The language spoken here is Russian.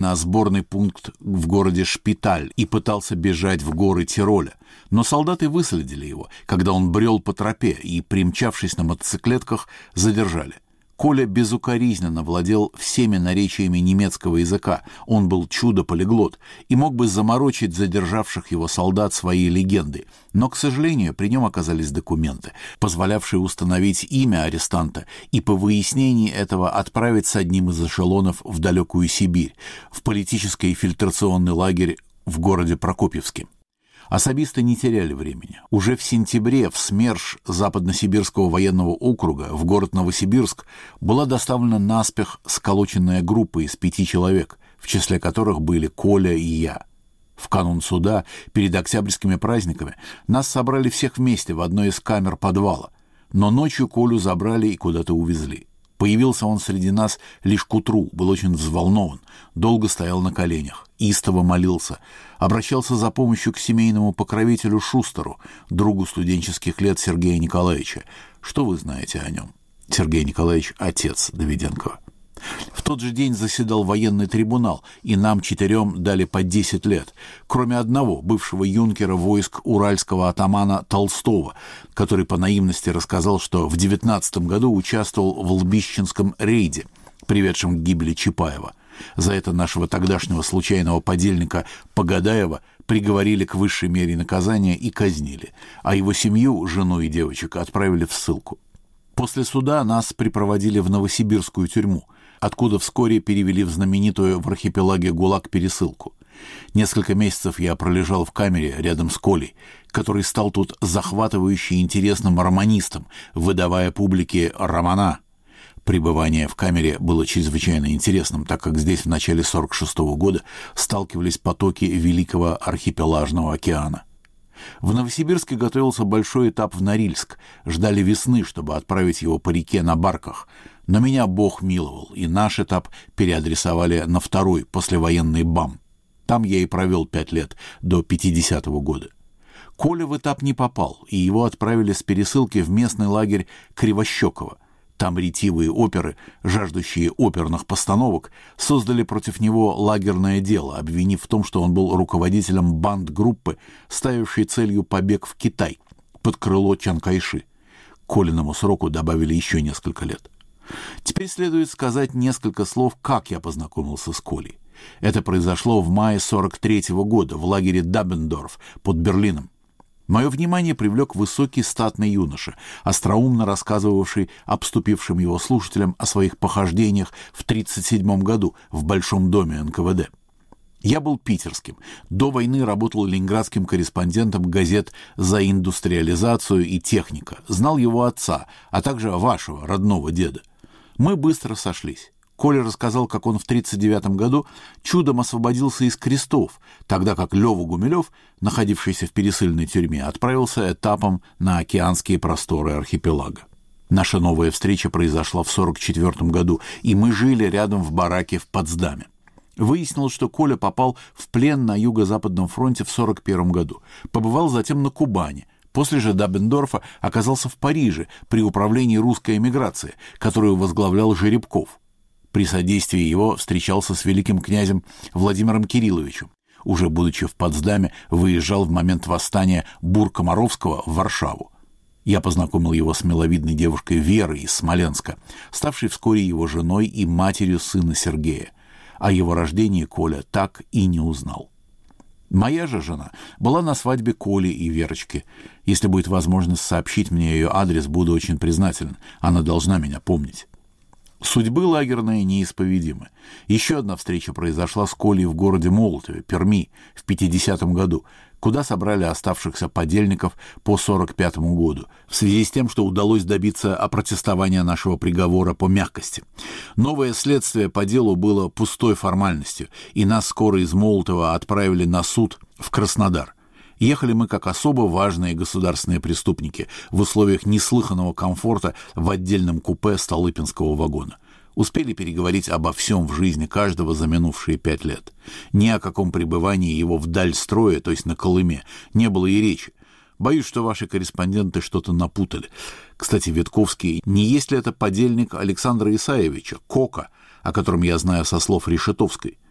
на сборный пункт в городе Шпиталь и пытался бежать в горы Тироля. Но солдаты выследили его, когда он брел по тропе, и, примчавшись на мотоциклетках, задержали. Коля безукоризненно владел всеми наречиями немецкого языка, он был чудо-полиглот и мог бы заморочить задержавших его солдат своей легендой. Но, к сожалению, при нем оказались документы, позволявшие установить имя арестанта и по выяснении этого отправить с одним из эшелонов в далекую Сибирь, в политический фильтрационный лагерь в городе Прокопьевске. Особисты не теряли времени. Уже в сентябре в СМЕРШ Западносибирского военного округа в город Новосибирск была доставлена наспех сколоченная группа из 5 человек, в числе которых были Коля и я. В канун суда, перед октябрьскими праздниками, нас собрали всех вместе в одной из камер подвала, но ночью Колю забрали и куда-то увезли. Появился он среди нас лишь к утру, был очень взволнован, долго стоял на коленях, истово молился, обращался за помощью к семейному покровителю Шустеру, другу студенческих лет Сергея Николаевича. Что вы знаете о нем? Сергей Николаевич – отец Давиденкова. В тот же день заседал военный трибунал, и нам 4 дали по 10 лет, кроме одного, бывшего юнкера войск уральского атамана Толстого, который по наивности рассказал, что в 19 году участвовал в Лбищенском рейде, приведшем к гибели Чапаева. За это нашего тогдашнего случайного подельника Погадаева приговорили к высшей мере наказания и казнили, а его семью, жену и девочек, отправили в ссылку. После суда нас припроводили в Новосибирскую тюрьму, откуда вскоре перевели в знаменитую в архипелаге ГУЛАГ пересылку. Несколько месяцев я пролежал в камере рядом с Колей, который стал тут захватывающе интересным романистом, выдавая публике романа. Пребывание в камере было чрезвычайно интересным, так как здесь в начале 1946 года сталкивались потоки Великого архипелажного океана. В Новосибирске готовился большой этап в Норильск. Ждали весны, чтобы отправить его по реке на барках. Но меня Бог миловал, и наш этап переадресовали на второй, послевоенный БАМ. Там я и провел 5 лет, до 50-го года. Коля в этап не попал, и его отправили с пересылки в местный лагерь Кривощекова. Там ретивые оперы, жаждущие оперных постановок, создали против него лагерное дело, обвинив в том, что он был руководителем банд-группы, ставившей целью побег в Китай, под крыло Чан Кайши. К Колиному сроку добавили еще несколько лет. Теперь следует сказать несколько слов, как я познакомился с Колей. Это произошло в мае 1943 года в лагере Даббендорф под Берлином. Мое внимание привлек высокий статный юноша, остроумно рассказывавший обступившим его слушателям о своих похождениях в 1937 году в Большом доме НКВД. Я был питерским. До войны работал ленинградским корреспондентом газет «За индустриализацию» и «Техника». Знал его отца, а также вашего родного деда. Мы быстро сошлись. Коля рассказал, как он в 1939 году чудом освободился из крестов, тогда как Лёва Гумилёв, находившийся в пересыльной тюрьме, отправился этапом на океанские просторы архипелага. Наша новая встреча произошла в 1944 году, и мы жили рядом в бараке в Потсдаме. Выяснилось, что Коля попал в плен на Юго-Западном фронте в 1941 году, побывал затем на Кубани. После же Даббендорфа оказался в Париже при управлении русской эмиграции, которую возглавлял Жеребков. При содействии его встречался с великим князем Владимиром Кирилловичем. Уже будучи в Потсдаме, выезжал в момент восстания Бур-Комаровского в Варшаву. Я познакомил его с миловидной девушкой Верой из Смоленска, ставшей вскоре его женой и матерью сына Сергея. О его рождении Коля так и не узнал. Моя же жена была на свадьбе Коли и Верочки. Если будет возможность сообщить мне ее адрес, буду очень признателен. Она должна меня помнить. Судьбы лагерные неисповедимы. Еще одна встреча произошла с Колей в городе Молотове, Перми, в 50-м году, куда собрали оставшихся подельников по 1945 году, в связи с тем, что удалось добиться опротестования нашего приговора по мягкости. Новое следствие по делу было пустой формальностью, и нас скоро из Молотова отправили на суд в Краснодар. Ехали мы как особо важные государственные преступники в условиях неслыханного комфорта в отдельном купе Столыпинского вагона. Успели переговорить обо всем в жизни каждого за минувшие 5 лет. Ни о каком пребывании его вдаль строя, то есть на Колыме, не было и речи. Боюсь, что ваши корреспонденты что-то напутали. Кстати, Витковский, не есть ли это подельник Александра Исаевича, Кока, о котором я знаю со слов Решетовской?